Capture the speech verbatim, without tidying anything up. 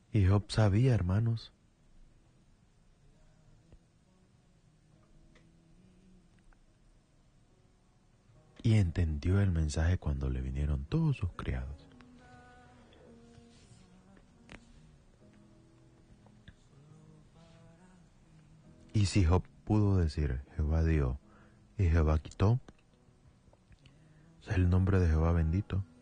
Y Job sabía, hermanos, y entendió el mensaje cuando le vinieron todos sus criados. Y si Job pudo decir, Jehová dio y Jehová quitó, es el nombre de Jehová bendito.